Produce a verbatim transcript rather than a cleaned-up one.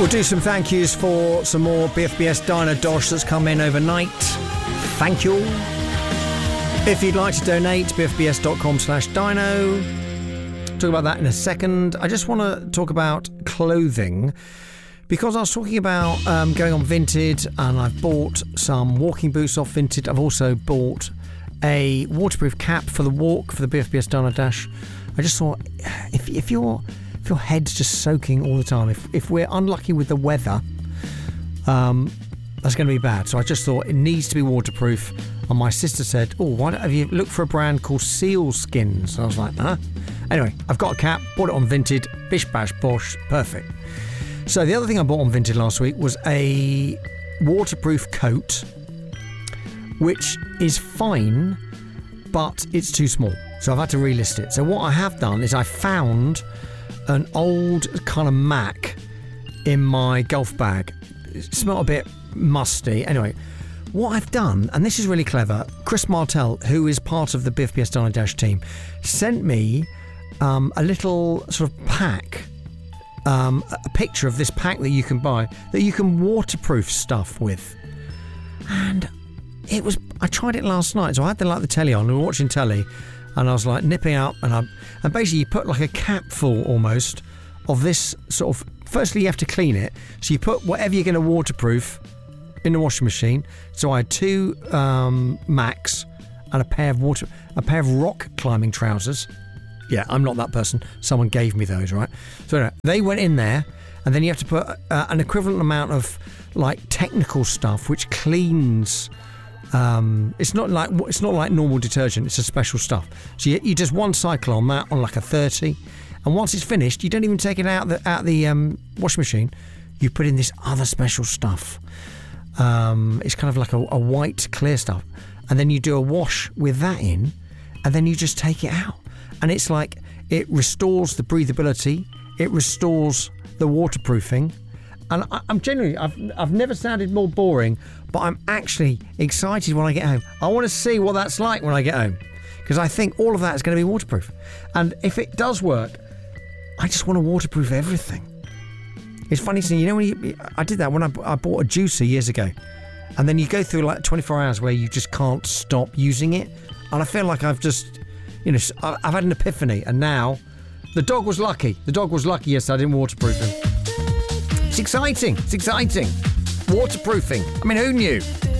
We'll do some thank yous for some more B F B S Dyno Dosh that's come in overnight. Thank you. If you'd like to donate, b f b s dot com slash dyno. Talk about that in a second. I just want to talk about clothing, because I was talking about um, going on Vinted, and I've bought some walking boots off Vinted. I've also bought a waterproof cap for the walk for the B F B S Dyno Dash. I just thought, if, if you're if your head's just soaking all the time, if if we're unlucky with the weather, um, that's going to be bad. So I just thought it needs to be waterproof. And my sister said, "Oh, why don't have you looked for a brand called Seal Skins?" So I was like, "Huh." Anyway, I've got a cap, bought it on Vinted, bish bash bosh, perfect. So the other thing I bought on Vinted last week was a waterproof coat, which is fine, but it's too small. So I've had to relist it. So what I have done is I found an old kind of Mac in my golf bag. It smelled a bit musty. Anyway, what I've done, and this is really clever, Chris Martell, who is part of the B F B S Dyno Dash team, sent me um, a little sort of pack, um, a picture of this pack that you can buy, that you can waterproof stuff with. And it was, I tried it last night, so I had the, like the telly on, and we were watching telly, and I was like nipping up, and I, and basically you put like a cap full almost of this sort of, firstly you have to clean it, so you put whatever you're going to waterproof in the washing machine. So I had two um, Macs and a pair of water, a pair of rock climbing trousers. Yeah, I'm not that person. Someone gave me those, right? So anyway, they went in there, and then you have to put uh, an equivalent amount of like technical stuff which cleans. Um, it's not like it's not like normal detergent. It's a special stuff. So you, you just one cycle on that on like a thirty, and once it's finished, you don't even take it out the out the um, washing machine. You put in this other special stuff. Um, it's kind of like a, a white clear stuff, and then you do a wash with that in, and then you just take it out, and it's like it restores the breathability, it restores the waterproofing, and I, I'm genuinely I've I've never sounded more boring, but I'm actually excited when I get home. I want to see what that's like when I get home, because I think all of that is going to be waterproof, and if it does work, I just want to waterproof everything. It's funny seeing, you know, when you, I did that when I, I bought a juicer years ago, and then you go through like twenty-four hours where you just can't stop using it, and I feel like I've just, you know, I've had an epiphany, and now the dog was lucky. The dog was lucky yesterday I didn't waterproof him. It's exciting. It's exciting. Waterproofing. I mean, who knew?